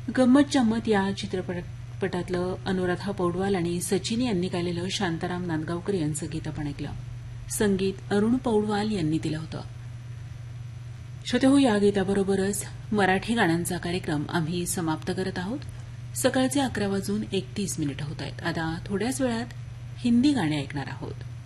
गंमत जम्मत या चित्रपटातलं अनुराधा पौडवाल आणि सचिन यांनी गायलेलं शांताराम नांदगावकर यांचं गीत आपण ऐकलं. संगीत अरुण पौडवाल यांनी दिलं होतं. श्रोतेहो, या गीताबरोबरच मराठी गाण्यांचा कार्यक्रम आम्ही समाप्त करत आहोत. सकाळचे 11:31 होत आहेत. आता थोड्याच वेळात हिंदी गाणी ऐकणार आहोत.